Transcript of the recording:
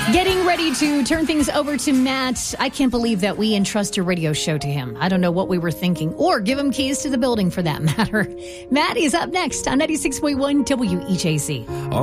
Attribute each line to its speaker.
Speaker 1: Getting ready to turn things over to Matt. I can't believe that we entrust a radio show to him. I don't know what we were thinking, or give him keys to the building for that matter. Matt is up next on 96.1 WEJC.